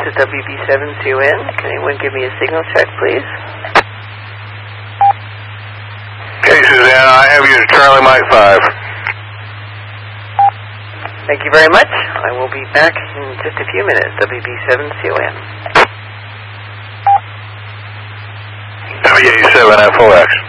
to WB7CON. Can anyone give me a signal check, please? Okay, Suzanne, I have you to Charlie Mike 5. Thank you very much. I will be back in just a few minutes. WB7CON. W87 at full action.